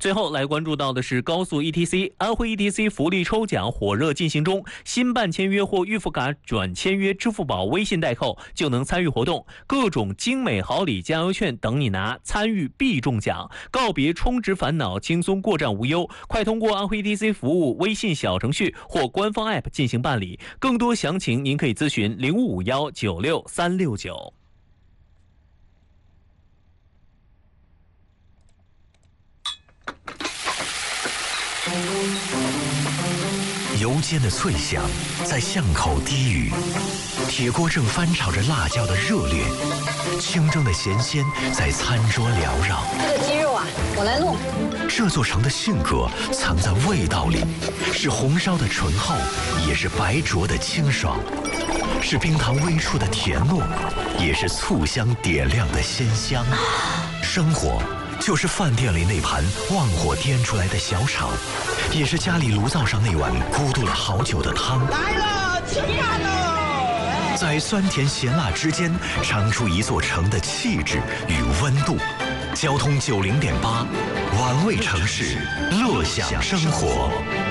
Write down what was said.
最后来关注到的是高速 ETC， 安徽 ETC 福利抽奖火热进行中，新办签约或预付卡转签约支付宝、微信代扣就能参与活动，各种精美好礼、加油券等你拿，参与必中奖，告别充值烦恼，轻松过账无忧。快通过安徽 ETC 服务微信小程序或官方 App 进行办理，更多详情您可以咨询0551966369。 油煎的脆响在巷口低语，铁锅正翻炒着辣椒的热烈，清蒸的咸鲜在餐桌缭绕。 这个鸡肉啊，我来弄。 这座城的性格藏在味道里，是红烧的醇厚，也是白灼的清爽，是冰糖微触的甜糯，也是醋香点亮的鲜香。生活就是饭店里那盘旺火颠出来的小炒，也是家里炉灶上那碗咕嘟了好久的汤。 来了，吃饭喽！ 在酸甜咸辣之间，尝出一座城的气质与温度。交通90.8，玩味城市，乐享生活。